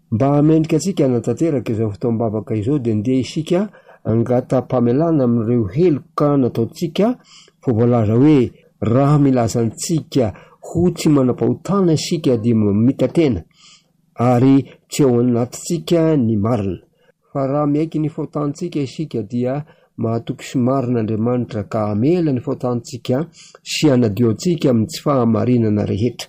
mba hamendrika antsika natateraka izao fotoam-bavaka izao dia ndeha isika angata-pamelana amin'ireo heloka nataotsika fa voalaza hoe raha milazantsika ho tsy manam-pahotana isika dia mitatena ary tsy ao anatintsika ny marina fa raha miaiky ny fahotantsika isika dia mahatoky sy marin'Andriamanitra ka amela ny fahotantsika sy hanadio antsika amin'ny tsy fahamarinana rehetra.